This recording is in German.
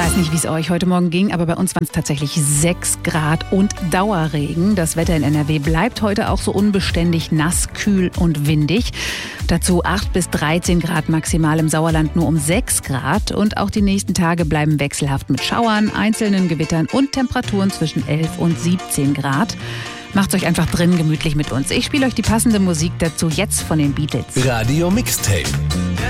Weiß nicht, wie es euch heute Morgen ging, aber bei uns waren es tatsächlich 6 Grad und Dauerregen. Das Wetter in NRW bleibt heute auch so unbeständig nass, kühl und windig. Dazu 8 bis 13 Grad maximal, im Sauerland nur um 6 Grad. Und auch die nächsten Tage bleiben wechselhaft mit Schauern, einzelnen Gewittern und Temperaturen zwischen 11 und 17 Grad. Macht's euch einfach drin gemütlich mit uns. Ich spiele euch die passende Musik dazu jetzt von den Beatles. Radio Mixtape.